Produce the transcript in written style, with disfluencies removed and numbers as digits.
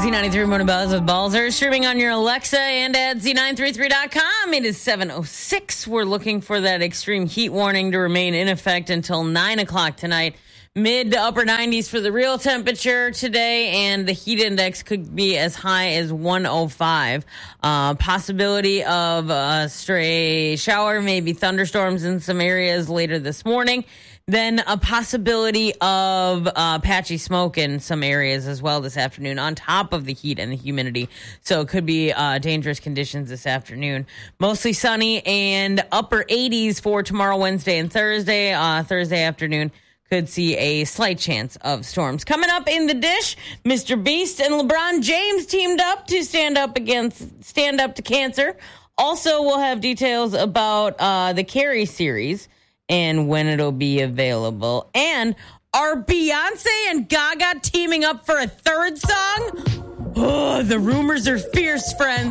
Z93 Morning Buzz with Balzer, streaming on your Alexa and at Z933.com. It is 7:06. We're looking for that extreme heat warning to remain in effect until 9 o'clock tonight. Mid to upper 90s for the real temperature today, and the heat index could be as high as 105. Possibility of a stray shower, maybe thunderstorms in some areas later this morning. Then a possibility of patchy smoke in some areas as well this afternoon, on top of the heat and the humidity. So it could be dangerous conditions this afternoon. Mostly sunny and upper 80s for tomorrow, Wednesday, and Thursday. Thursday afternoon could see a slight chance of storms. Coming up in the dish, Mr. Beast and LeBron James teamed up to stand up to cancer. Also, we'll have details about the Carrie series and when it'll be available. And are Beyonce and Gaga teaming up for a third song? Oh, the rumors are fierce, friends.